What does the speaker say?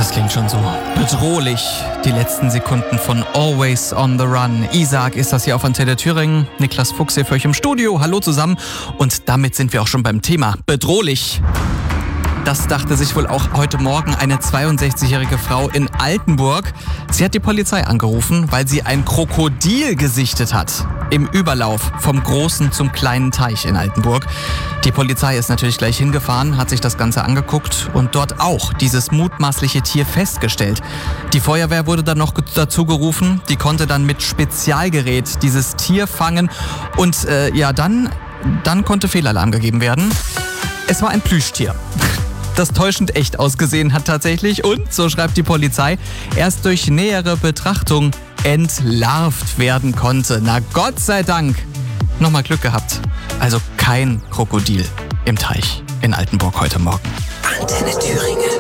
Das klingt schon so bedrohlich. Die letzten Sekunden von Always on the Run. Isaac ist das hier auf Antenne Thüringen. Niklas Fuchs hier für euch im Studio. Hallo zusammen. Und damit sind wir auch schon beim Thema. Bedrohlich. Das dachte sich wohl auch heute Morgen eine 62-jährige Frau in Altenburg. Sie hat die Polizei angerufen, weil sie ein Krokodil gesichtet hat. Im Überlauf vom großen zum kleinen Teich in Altenburg. Die Polizei ist natürlich gleich hingefahren, hat sich das Ganze angeguckt und dort auch dieses mutmaßliche Tier festgestellt. Die Feuerwehr wurde dann noch dazu gerufen. Die konnte dann mit Spezialgerät dieses Tier fangen und dann konnte Fehlalarm gegeben werden. Es war ein Plüschtier, das täuschend echt ausgesehen hat tatsächlich und, so schreibt die Polizei, erst durch nähere Betrachtung entlarvt werden konnte. Na Gott sei Dank. Nochmal Glück gehabt. Also kein Krokodil im Teich in Altenburg heute Morgen. Antenne Thüringen.